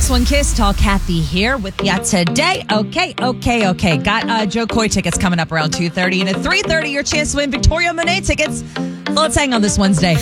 661 Kiss, Tall Kathy here with you today. Okay. Got Joe Coy tickets coming up around 2:30, and at 3:30, your chance to win Victoria Monet tickets. Let's hang on this Wednesday.